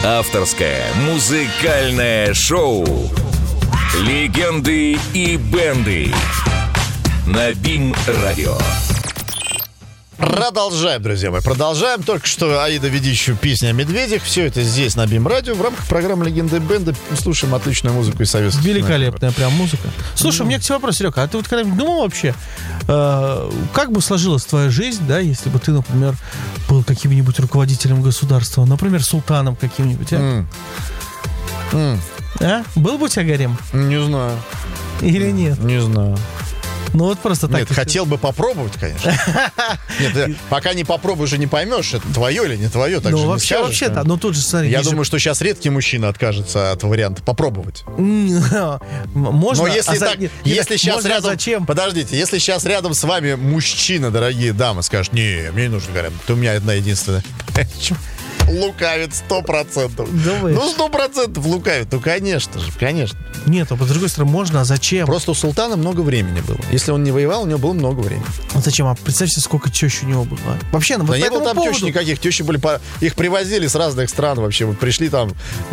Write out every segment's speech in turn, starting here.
Авторское музыкальное шоу «Легенды и бенды» на BIM-радио. Продолжаем, друзья мои, продолжаем. Только что Аида Ведищева, песня о медведях. Все это здесь, на BIM-радио. В рамках программы «Легенды и бенды» слушаем отличную музыку из советских. Великолепная прям музыка. Слушай, у меня к тебе вопрос, Серега. А ты вот когда-нибудь думал вообще, как бы сложилась твоя жизнь, да, если бы ты, например, был каким-нибудь руководителем государства, например, султаном каким-нибудь, А? Был бы у тебя гарем? Не знаю. Или нет? Не знаю. Ну вот просто так. Нет, хотел бы попробовать, конечно. Нет, пока не попробуешь и не поймешь, это твое или не твое, так же не скажешь. Вообще, да, но тут же, смотри. Я думаю, что сейчас редкий мужчина откажется от варианта попробовать. Можно. Но если так, если сейчас рядом... Зачем? Подождите, если сейчас рядом с вами мужчина, дорогие дамы, скажет, не, мне не нужен гарем, то у меня одна единственная. Лукавит 100%. Думаешь? Ну, 100% лукавит. Ну, конечно же, конечно. Нет, а по другой стороне, можно, а зачем? Просто у султана много времени было. Если он не воевал, у него было много времени. А зачем? А представьте, сколько тещ у него было. Вообще, да вот не было там тещ никаких. Тещи были... Их привозили с разных стран вообще. Вот пришли там,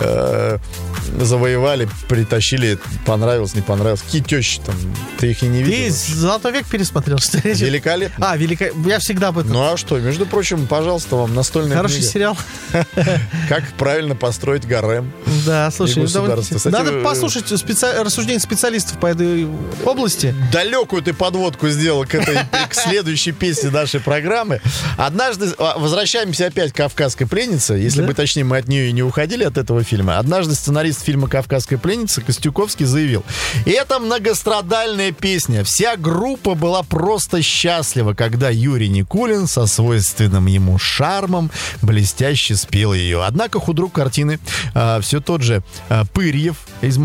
завоевали, притащили, понравилось, не понравилось. Какие тещи там? Ты их и не видел? Ты «Золотой век» пересмотрел, что ли? Великолепно. Я всегда об этом. Ну а что? Между прочим, пожалуйста, вам настольная Хороший книга. сериал. Как правильно построить гарем. Да, слушай, надо Кстати, послушать рассуждения специалистов по этой области. Далекую ты подводку сделал к следующей песне нашей программы. Однажды, возвращаемся опять к «Кавказской пленнице», если бы точнее мы от нее и не уходили, от этого фильма. Однажды сценарист фильма «Кавказская пленница» Костюковский заявил: это многострадальная песня. Вся группа была просто счастлива, когда Юрий Никулин со свойственным ему шармом блестяще спел ее. Однако худрук картины, все тот же Пырьев,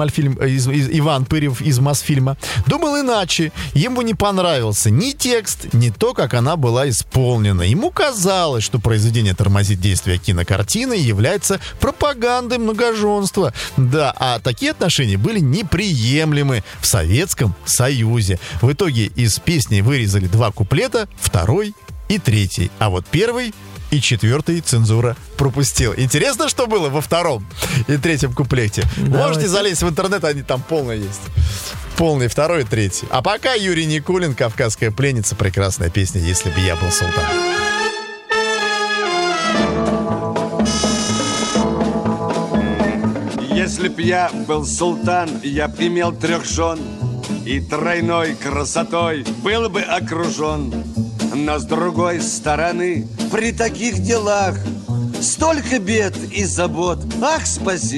Иван Пырьев из Мосфильма, думал иначе. Ему не понравился ни текст, ни то, как она была исполнена. Ему казалось, что произведение тормозит действие кинокартины и является пропагандой многоженства. Да, а такие отношения были неприемлемы в Советском Союзе. В итоге из песни вырезали 2 куплета, 2-й и 3-й. А вот 1-й и 4-й цензура пропустил. Интересно, что было во 2-м и 3-м куплете? Давайте. Можете залезть в интернет, они там полные есть. Полный 2-й и 3-й. А пока Юрий Никулин, «Кавказская пленница», прекрасная песня «Если бы я был султан». Если б я был султан, я б имел 3 жен, и тройной красотой был бы окружен. Но с другой стороны, при таких делах столько бед и забот. Ах, спаси!